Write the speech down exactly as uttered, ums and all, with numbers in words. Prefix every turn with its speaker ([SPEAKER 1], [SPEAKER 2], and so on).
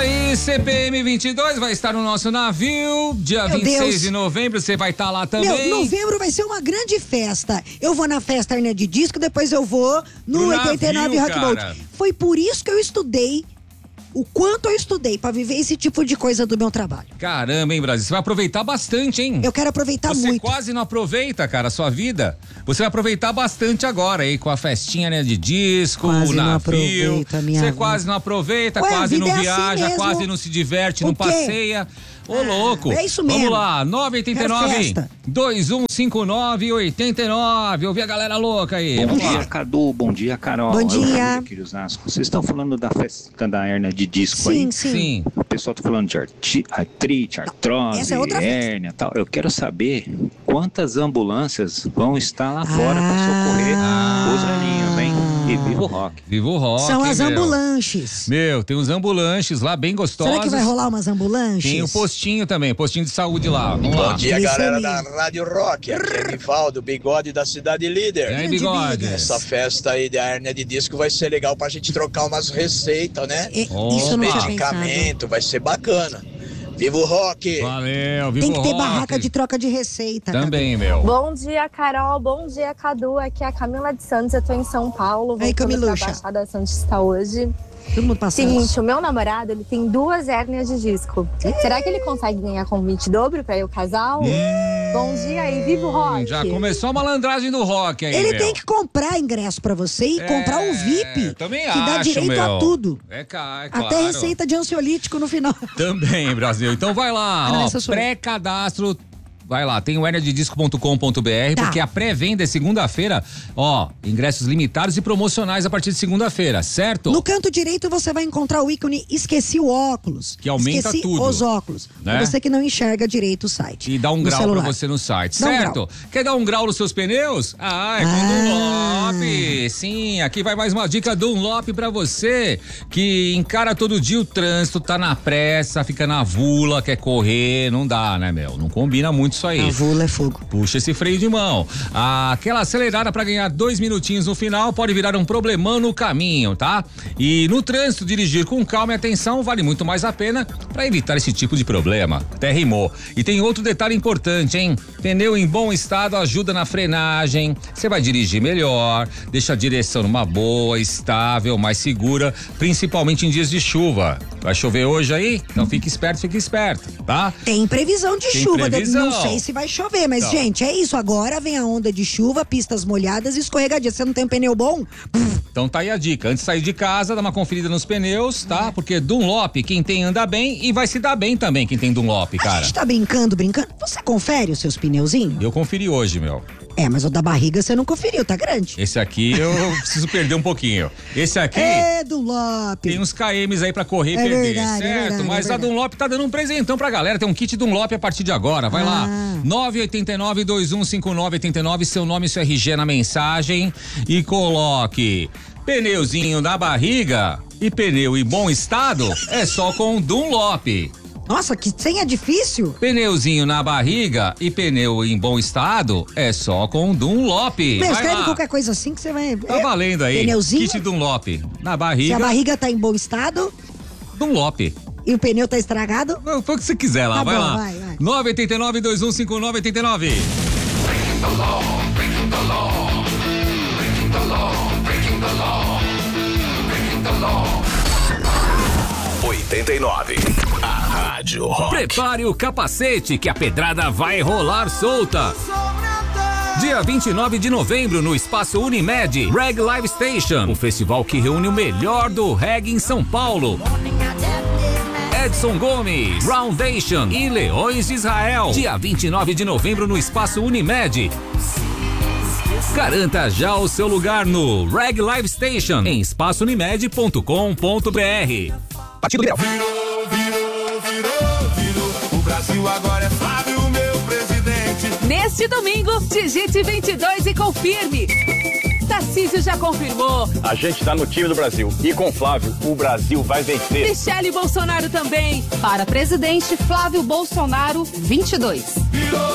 [SPEAKER 1] aí, C P M vinte e dois vai estar no nosso navio, dia
[SPEAKER 2] Meu
[SPEAKER 1] vinte e seis
[SPEAKER 2] Deus.
[SPEAKER 1] de novembro, você vai estar lá também.
[SPEAKER 2] Meu, novembro vai ser uma grande festa. Eu vou na festa Hernia de Disco, depois eu vou no
[SPEAKER 1] Pro
[SPEAKER 2] oitenta e nove
[SPEAKER 1] navio,
[SPEAKER 2] Rock Boat.
[SPEAKER 1] cara.
[SPEAKER 2] Foi por isso que eu estudei, o quanto eu estudei pra viver esse tipo de coisa do meu trabalho.
[SPEAKER 1] Caramba, hein, Brasil? Você vai aproveitar bastante, hein?
[SPEAKER 2] Eu quero aproveitar
[SPEAKER 1] Você
[SPEAKER 2] muito.
[SPEAKER 1] quase não aproveita, cara, a sua vida. Você vai aproveitar bastante agora aí com a festinha, né, de disco,
[SPEAKER 2] Quase
[SPEAKER 1] o
[SPEAKER 2] não
[SPEAKER 1] navio.
[SPEAKER 2] aproveito a minha
[SPEAKER 1] Você
[SPEAKER 2] vida.
[SPEAKER 1] quase não aproveita,
[SPEAKER 2] Ué, a
[SPEAKER 1] quase
[SPEAKER 2] vida
[SPEAKER 1] não
[SPEAKER 2] é assim
[SPEAKER 1] viaja,
[SPEAKER 2] mesmo.
[SPEAKER 1] quase não se diverte,
[SPEAKER 2] O
[SPEAKER 1] não
[SPEAKER 2] quê?
[SPEAKER 1] passeia. Ô, louco.
[SPEAKER 2] é isso mesmo.
[SPEAKER 1] Vamos lá, nove oito
[SPEAKER 2] Quero
[SPEAKER 1] nove,
[SPEAKER 2] festa.
[SPEAKER 1] dois um cinco nove, oito nove. Ouvi a galera louca aí.
[SPEAKER 3] Bom
[SPEAKER 1] Vamos
[SPEAKER 3] dia,
[SPEAKER 1] lá.
[SPEAKER 3] Cadu. Bom dia, Carol.
[SPEAKER 2] Bom
[SPEAKER 3] Eu
[SPEAKER 2] dia.
[SPEAKER 3] sou aqui de Osasco. Vocês estão falando da festa da hernia de disco
[SPEAKER 2] Sim,
[SPEAKER 3] aí?
[SPEAKER 2] sim.
[SPEAKER 1] Sim.
[SPEAKER 3] O pessoal tá falando de arti- artrite, artrose,
[SPEAKER 2] essa é outra festa.
[SPEAKER 3] hérnia e tal. Eu quero saber quantas ambulâncias vão estar lá fora
[SPEAKER 2] Ah.
[SPEAKER 3] para socorrer os velhinhos, hein? E viva o rock.
[SPEAKER 1] Viva o rock,
[SPEAKER 2] São as
[SPEAKER 1] meu.
[SPEAKER 2] ambulanches.
[SPEAKER 1] Meu, tem uns ambulanches lá bem gostosos.
[SPEAKER 2] Será que vai rolar umas ambulanches?
[SPEAKER 1] Tem o postinho também, postinho de saúde lá. Vamos lá.
[SPEAKER 4] Bom dia,
[SPEAKER 2] Isso
[SPEAKER 4] galera
[SPEAKER 2] aí.
[SPEAKER 4] da Rádio Rock. Aqui é Nivaldo, bigode da Cidade Líder.
[SPEAKER 1] E aí,
[SPEAKER 2] Grande
[SPEAKER 1] bigode?
[SPEAKER 2] vida.
[SPEAKER 4] Essa festa aí da hernia de disco vai ser legal pra gente trocar umas receitas, né?
[SPEAKER 2] É,
[SPEAKER 1] Opa.
[SPEAKER 2] isso eu não tinha pensado.
[SPEAKER 4] Medicamento, vai ser bacana. Viva o rock!
[SPEAKER 1] Valeu, viva
[SPEAKER 2] Tem que
[SPEAKER 1] o
[SPEAKER 2] ter
[SPEAKER 1] rock.
[SPEAKER 2] barraca de troca de receita.
[SPEAKER 1] Também, meu.
[SPEAKER 5] Bom dia, Carol. Bom dia, Cadu. Aqui é a Camila de Santos. Eu tô em São Paulo.
[SPEAKER 2] Aí,
[SPEAKER 5] Voltando
[SPEAKER 2] Camiluxa.
[SPEAKER 5] pra Baixada Santista hoje.
[SPEAKER 2] Todo mundo passando.
[SPEAKER 5] Seguinte, o meu namorado, ele tem duas hérnias de disco. Será que ele consegue ganhar convite dobro pra ir o casal? Bom dia aí, viva o rock.
[SPEAKER 1] Já começou a malandragem do rock aí,
[SPEAKER 2] Ele
[SPEAKER 1] meu.
[SPEAKER 2] tem que comprar ingresso pra você e
[SPEAKER 1] É,
[SPEAKER 2] comprar o V I P,
[SPEAKER 1] também
[SPEAKER 2] que dá
[SPEAKER 1] acho,
[SPEAKER 2] direito
[SPEAKER 1] meu.
[SPEAKER 2] a tudo.
[SPEAKER 1] É, ca- é claro.
[SPEAKER 2] Até receita de ansiolítico no final.
[SPEAKER 1] Também, Brasil. Então vai lá,
[SPEAKER 2] Ah, não,
[SPEAKER 1] ó,
[SPEAKER 2] essa sou eu.
[SPEAKER 1] pré-cadastro. Vai lá, tem o hernia de disco ponto com ponto b r,
[SPEAKER 2] Tá.
[SPEAKER 1] porque a pré-venda é segunda-feira, ó, ingressos limitados e promocionais a partir de segunda-feira, certo?
[SPEAKER 2] No canto direito você vai encontrar o ícone Esqueci o óculos.
[SPEAKER 1] Que aumenta
[SPEAKER 2] Esqueci
[SPEAKER 1] tudo,
[SPEAKER 2] os óculos.
[SPEAKER 1] né?
[SPEAKER 2] Pra você que não enxerga direito o site.
[SPEAKER 1] E dá um
[SPEAKER 2] no
[SPEAKER 1] grau
[SPEAKER 2] celular.
[SPEAKER 1] pra você no site,
[SPEAKER 2] Dá um
[SPEAKER 1] certo?
[SPEAKER 2] grau.
[SPEAKER 1] Quer dar um grau nos seus pneus? Ah, é com
[SPEAKER 2] Ah.
[SPEAKER 1] Dunlop. Sim, aqui vai mais uma dica Dunlop pra você que encara todo dia o trânsito, tá na pressa, fica na vula, quer correr, não dá, né, meu? Não combina muito isso aí.
[SPEAKER 2] A vula é fogo.
[SPEAKER 1] Puxa esse freio de mão. Ah, aquela acelerada pra ganhar dois minutinhos no final pode virar um problemão no caminho, tá? E no trânsito, dirigir com calma e atenção vale muito mais a pena pra evitar esse tipo de problema. Até rimou. E tem outro detalhe importante, hein? Pneu em bom estado ajuda na frenagem. Você vai dirigir melhor, deixa a direção numa boa, estável, mais segura, principalmente em dias de chuva. Vai chover hoje aí? Então fique esperto, fique esperto, tá?
[SPEAKER 2] Tem previsão de
[SPEAKER 1] Tem
[SPEAKER 2] chuva.
[SPEAKER 1] previsão.
[SPEAKER 2] Não sei se vai chover, mas,
[SPEAKER 1] Então.
[SPEAKER 2] gente, é isso. Agora vem a onda de chuva, pistas molhadas e escorregadias. Você não tem um pneu bom?
[SPEAKER 1] Então tá aí a dica. Antes de sair de casa, dá uma conferida nos pneus, tá? Porque Dunlop, quem tem anda bem e vai se dar bem também quem tem Dunlop,
[SPEAKER 2] A
[SPEAKER 1] cara.
[SPEAKER 2] gente tá brincando, brincando. Você confere os seus pneuzinhos?
[SPEAKER 1] Eu conferi hoje, meu.
[SPEAKER 2] É, mas o da barriga você não conferiu, tá grande?
[SPEAKER 1] Esse aqui eu preciso perder um pouquinho. Esse aqui
[SPEAKER 2] É, Dunlop.
[SPEAKER 1] tem uns K Ms aí pra correr e
[SPEAKER 2] É
[SPEAKER 1] perder,
[SPEAKER 2] verdade, é
[SPEAKER 1] certo?
[SPEAKER 2] verdade,
[SPEAKER 1] Mas
[SPEAKER 2] é
[SPEAKER 1] a
[SPEAKER 2] verdade.
[SPEAKER 1] Dunlop tá dando um presentão pra galera. Tem um kit Dunlop a partir de agora. Vai
[SPEAKER 2] Ah.
[SPEAKER 1] lá. nove oito nove, dois um cinco nove oito nove, seu nome e seu R G na mensagem e coloque pneuzinho na barriga e pneu em bom estado é só com Dunlop.
[SPEAKER 2] Nossa, que senha difícil.
[SPEAKER 1] Pneuzinho na barriga e pneu em bom estado é só com Dunlop.
[SPEAKER 2] Meu,
[SPEAKER 1] Vai
[SPEAKER 2] escreve
[SPEAKER 1] lá.
[SPEAKER 2] qualquer coisa assim que você vai...
[SPEAKER 1] Tá valendo aí.
[SPEAKER 2] Pneuzinho?
[SPEAKER 1] Kit Dunlop. Na
[SPEAKER 2] Se
[SPEAKER 1] barriga,
[SPEAKER 2] a barriga tá em bom estado
[SPEAKER 1] Dunlop.
[SPEAKER 2] e o pneu tá estragado...
[SPEAKER 1] Foi o que você quiser lá,
[SPEAKER 2] Tá
[SPEAKER 1] vai
[SPEAKER 2] bom,
[SPEAKER 1] lá.
[SPEAKER 2] vai, vai.
[SPEAKER 1] nove oito nove, dois um cinco nove oito nove.
[SPEAKER 6] oitenta e nove. A Rádio Rock.
[SPEAKER 1] Prepare o capacete que a pedrada vai rolar solta. Dia vinte e nove de novembro no Espaço Unimed, Reg Live Station, o festival que reúne o melhor do reggae em São Paulo. Edson Gomes, Roundation e Leões de Israel. Dia vinte e nove de novembro no Espaço Unimed. Garanta já o seu lugar no Reg Live Station em espaço unimed ponto com ponto b r.
[SPEAKER 6] Partido Grau.
[SPEAKER 7] Virou, virou, virou, virou. O Brasil agora é Flávio, meu presidente.
[SPEAKER 8] Neste domingo, digite vinte e dois e confirme. Tarcísio já confirmou.
[SPEAKER 9] A gente tá no time do Brasil. E com Flávio, o Brasil vai vencer.
[SPEAKER 8] Michele Bolsonaro também.
[SPEAKER 10] Para presidente, Flávio Bolsonaro, vinte e dois.
[SPEAKER 7] Virou.